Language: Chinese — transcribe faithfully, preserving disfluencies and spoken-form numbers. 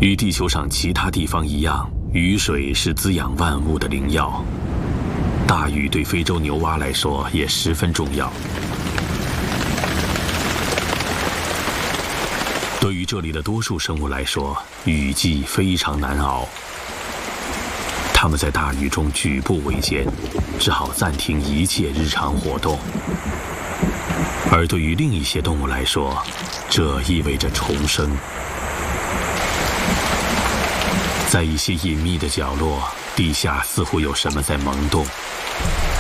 与地球上其他地方一样，雨水是滋养万物的灵药。大雨对非洲牛蛙来说也十分重要。对于这里的多数生物来说，雨季非常难熬。它们在大雨中举步维艰，只好暂停一切日常活动。而对于另一些动物来说，这意味着重生。在一些隐秘的角落，地下似乎有什么在萌动。